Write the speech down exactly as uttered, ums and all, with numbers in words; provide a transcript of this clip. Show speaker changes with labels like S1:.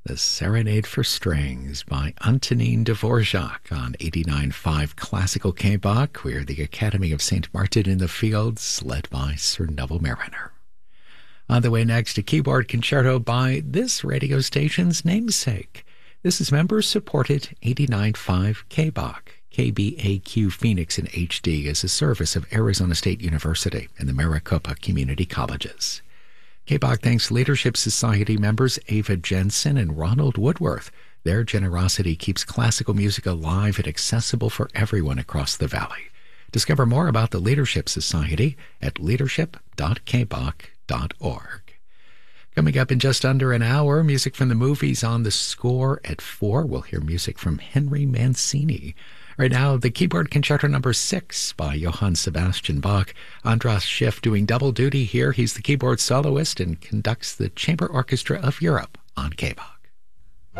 S1: The Serenade for Strings by Antonin Dvorak on eighty-nine point five Classical K-Bach. We're the Academy of Saint Martin in the Fields, led by Sir Neville Mariner. On the way next, a keyboard concerto by this radio station's namesake. This is member-supported eighty-nine point five K-Bach. K B A Q Phoenix in H D is a service of Arizona State University and the Maricopa Community Colleges. K-Bach thanks Leadership Society members Ava Jensen and Ronald Woodworth. Their generosity keeps classical music alive and accessible for everyone across the valley. Discover more about the Leadership Society at leadership dot k bach dot org. Coming up in just under an hour, music from the movies on the score. At four, we'll hear music from Henry Mancini. Right now, the keyboard concerto number six by Johann Sebastian Bach. Andras Schiff doing double duty here. He's the keyboard soloist and conducts the Chamber Orchestra of Europe on K-Bach.